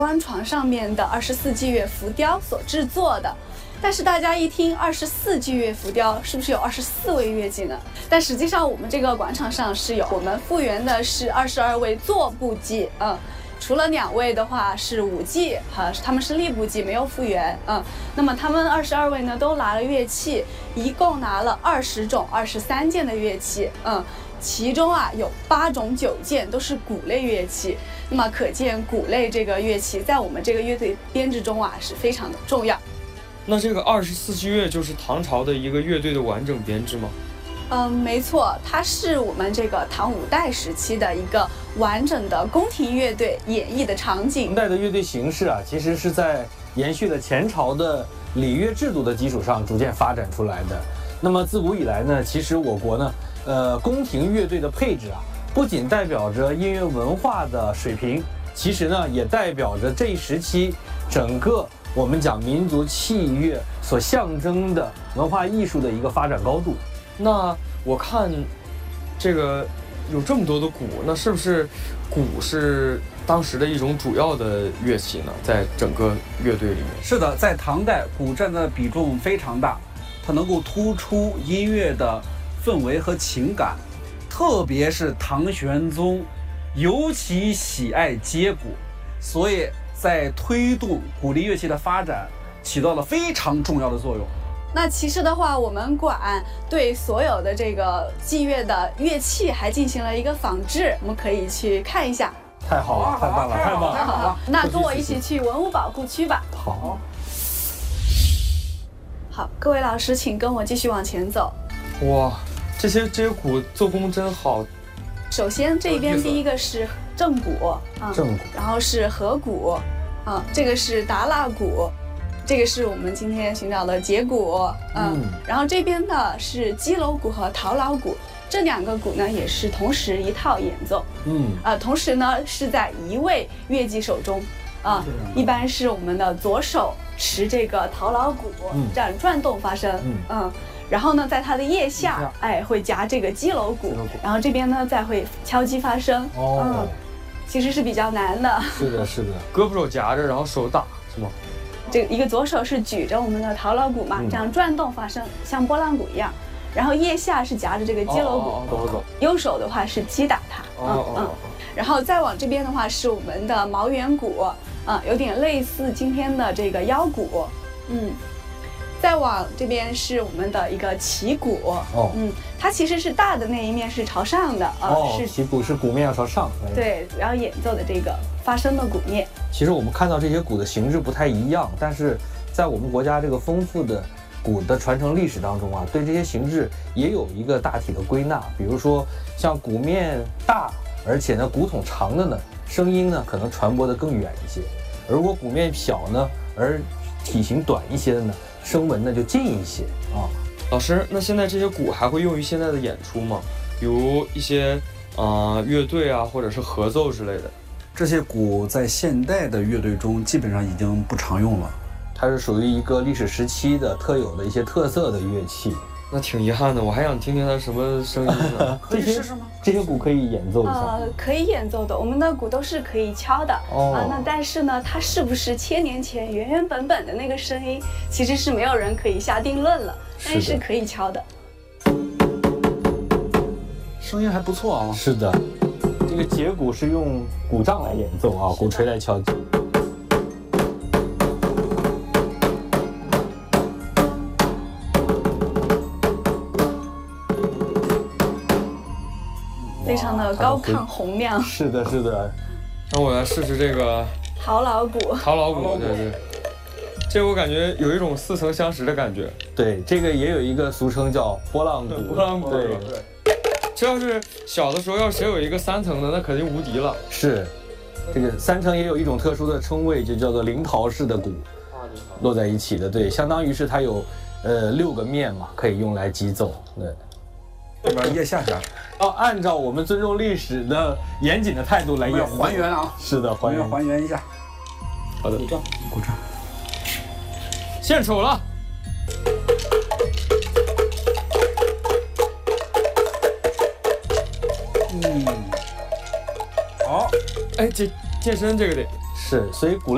官床上面的24季乐浮雕所制作的。但是大家一听24季乐浮雕，是不是有24位乐伎呢？但实际上我们这个广场上是有，我们复原的是22位坐步伎，除了2位的话是舞伎，他们是立步伎，没有复原，那么他们22位呢都拿了乐器，一共拿了20种23件的乐器，其中有8种9件都是鼓类乐器，那么可见鼓类这个乐器在我们这个乐队编制中是非常的重要。 那这个24季乐就是唐朝的一个乐队的完整编制吗？ 没错，它是我们这个唐5代时期的一个完整的宫廷乐队演绎的场景。 唐代的乐队形式其实是在延续了前朝的礼乐制度的基础上逐渐发展出来的。那么自古以来呢，其实我国呢，宫廷乐队的配置不仅代表着音乐文化的水平，其实呢，也代表着这一时期整个我们讲民族器乐所象征的文化艺术的一个发展高度。 那我看这个有这么多的鼓，那是不是鼓是当时的一种主要的乐器呢？在整个乐队里面？ 是的，在唐代，鼓占的比重非常大，它能够突出音乐的氛围和情感，特别是唐玄宗尤其喜爱接鼓，所以在推动鼓励乐器的发展起到了非常重要的作用。 那其实的话，我们馆对所有的这个伎乐的乐器还进行了一个仿制，我们可以去看一下。 太好了，太棒了，太棒了， 太好了！ 那跟我一起去文物保护区吧。 好， 各位老师，请跟我继续往前走。 哇，这些鼓做工真好。 首先这边第一个是正鼓， 正鼓， 然后是合鼓，这个是达腊鼓。这个是我们今天寻找的节鼓，然后这边呢是基楼鼓和陶老鼓，这2个鼓呢也是同时一套演奏，同时呢是在一位乐伎手中，一般是我们的左手持这个陶老鼓，这样转动发声，然后呢在它的腋下，会夹这个基楼鼓，然后这边呢再会敲击发声，其实是比较难的。 是的，是的， 胳膊手夹着，然后手打，是吗？ 这一个左手是举着我们的陶老鼓嘛，这样转动发声，像拨浪鼓一样。然后腋下是夹着这个基楼鼓，右手的话是击打它，然后再往这边的话是我们的毛圆鼓，有点类似今天的这个腰鼓，再往这边是我们的一个旗鼓，它其实是大的那一面是朝上的， 是旗鼓是鼓面要朝上， 对，主要演奏的这个发声的鼓面。 其实我们看到这些鼓的形制不太一样，但是在我们国家这个丰富的鼓的传承历史当中对这些形制也有一个大体的归纳。比如说像鼓面大，而且呢鼓筒长的呢，声音呢可能传播的更远一些；而如果鼓面小呢，而体型短一些的呢，声纹呢就近一些老师，那现在这些鼓还会用于现在的演出吗？比如一些乐队或者是合奏之类的。 这些鼓在现代的乐队中基本上已经不常用了， 它是属于一个历史时期的特有的一些特色的乐器。 那挺遗憾的，我还想听听它什么声音呢？ 可以试试吗？ 这些鼓可以演奏一下？ 可以演奏的，我们的鼓都是可以敲的。那但是呢，它是不是1000年前原原本本的那个声音，其实是没有人可以下定论了，但是可以敲的。 声音还不错啊。 是的。这个节鼓是用鼓杖来演奏鼓槌来敲击。 非常的高亢洪亮。 是的，是的。 那我来试试这个陶老鼓。 陶老鼓，对，这我感觉有一种似曾相识的感觉。 对，这个也有一个俗称叫拨浪鼓。 拨浪鼓，对。这要是小的时候，要谁有一个3层的，那肯定无敌了。 是，这个3层也有一种特殊的称谓，就叫做灵陶式的鼓，摞在一起的。对，相当于是它有6个面嘛，可以用来击奏。对， 这边腋下夹。 按照我们尊重历史的严谨的态度来演还原啊。 是的，还原一下。 好的， 鼓掌。 献丑了。 好。 健身这个得是，所以鼓类